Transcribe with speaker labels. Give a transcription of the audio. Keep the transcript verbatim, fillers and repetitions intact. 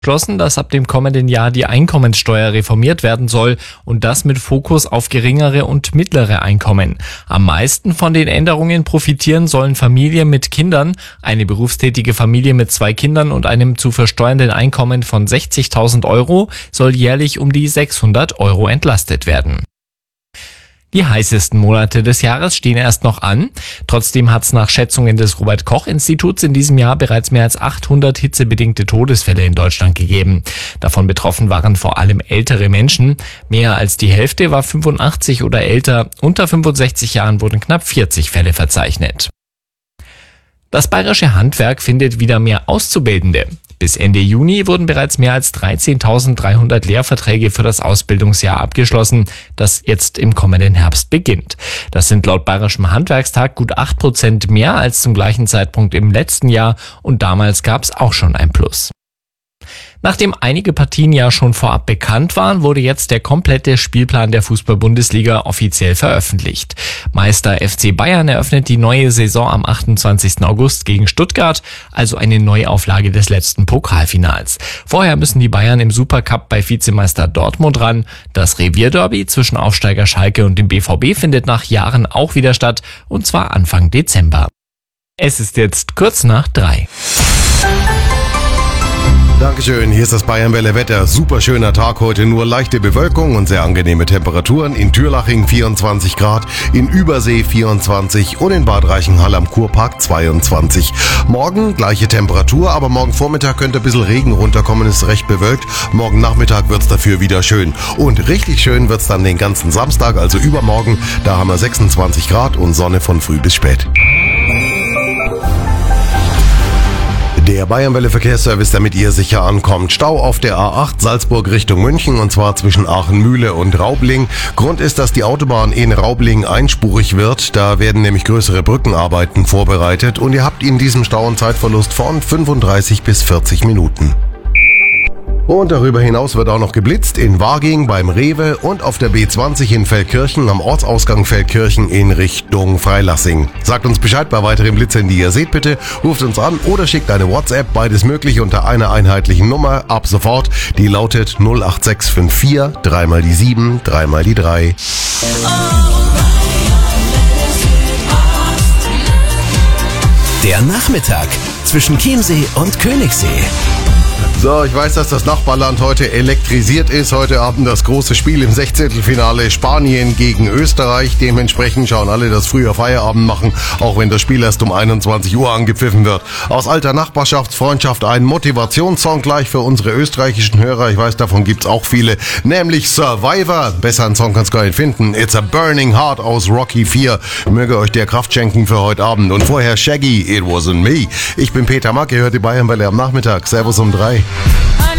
Speaker 1: beschlossen, dass ab dem kommenden Jahr die Einkommenssteuer reformiert werden soll und das mit Fokus auf geringere und mittlere Einkommen. Am meisten von den Änderungen profitieren sollen Familien mit Kindern. Eine berufstätige Familie mit zwei Kindern und einem zu versteuernden Einkommen von sechzigtausend Euro soll jährlich um die sechshundert Euro entlastet werden. Die heißesten Monate des Jahres stehen erst noch an. Trotzdem hat es nach Schätzungen des Robert-Koch-Instituts in diesem Jahr bereits mehr als achthundert hitzebedingte Todesfälle in Deutschland gegeben. Davon betroffen waren vor allem ältere Menschen. Mehr als die Hälfte war fünfundachtzig oder älter. Unter fünfundsechzig Jahren wurden knapp vierzig Fälle verzeichnet. Das bayerische Handwerk findet wieder mehr Auszubildende. Bis Ende Juni wurden bereits mehr als dreizehntausenddreihundert Lehrverträge für das Ausbildungsjahr abgeschlossen, das jetzt im kommenden Herbst beginnt. Das sind laut Bayerischem Handwerkstag gut acht Prozent mehr als zum gleichen Zeitpunkt im letzten Jahr und damals gab es auch schon ein Plus. Nachdem einige Partien ja schon vorab bekannt waren, wurde jetzt der komplette Spielplan der Fußball-Bundesliga offiziell veröffentlicht. Meister F C Bayern eröffnet die neue Saison am achtundzwanzigsten August gegen Stuttgart, also eine Neuauflage des letzten Pokalfinals. Vorher müssen die Bayern im Supercup bei Vizemeister Dortmund ran. Das Revierderby zwischen Aufsteiger Schalke und dem B V B findet nach Jahren auch wieder statt, und zwar Anfang Dezember. Es ist jetzt kurz nach drei.
Speaker 2: Dankeschön, hier ist das Bayernwelle Wetter. Super schöner Tag heute, nur leichte Bewölkung und sehr angenehme Temperaturen. In Türlaching vierundzwanzig Grad, in Übersee vierundzwanzig und in Bad Reichenhall am Kurpark zweiundzwanzig. Morgen gleiche Temperatur, aber morgen Vormittag könnte ein bisschen Regen runterkommen, ist recht bewölkt. Morgen Nachmittag wird's dafür wieder schön. Und richtig schön wird's dann den ganzen Samstag, also übermorgen. Da haben wir sechsundzwanzig Grad und Sonne von früh bis spät. Der Bayernwelle Verkehrsservice, damit ihr sicher ankommt. Stau auf der A acht Salzburg Richtung München, und zwar zwischen Aachenmühle und Raubling. Grund ist, dass die Autobahn in Raubling einspurig wird. Da werden nämlich größere Brückenarbeiten vorbereitet und ihr habt in diesem Stau einen Zeitverlust von fünfunddreißig bis vierzig Minuten. Und darüber hinaus wird auch noch geblitzt in Waging beim Rewe und auf der B zwanzig in Feldkirchen am Ortsausgang Feldkirchen in Richtung Freilassing. Sagt uns Bescheid bei weiteren Blitzern, die ihr seht, bitte. Ruft uns an oder schickt eine WhatsApp, beides möglich unter einer einheitlichen Nummer ab sofort. Die lautet null acht sechs fünf vier, dreimal die sieben, dreimal die drei.
Speaker 3: Der Nachmittag zwischen Chiemsee und Königssee.
Speaker 2: So, ich weiß, dass das Nachbarland heute elektrisiert ist. Heute Abend das große Spiel im Sechzehntelfinale Spanien gegen Österreich. Dementsprechend schauen alle, dass früher Feierabend machen, auch wenn das Spiel erst um einundzwanzig Uhr angepfiffen wird. Aus alter Nachbarschaftsfreundschaft ein Motivationssong gleich für unsere österreichischen Hörer. Ich weiß, davon gibt's auch viele, nämlich Survivor. Besser einen Song kannst du gar nicht finden. It's a Burning Heart aus Rocky vier. Möge euch der Kraft schenken für heute Abend. Und vorher Shaggy, It Wasn't Me. Ich bin Peter Mack, ihr hört die Bayernwelle am Nachmittag. Servus um drei.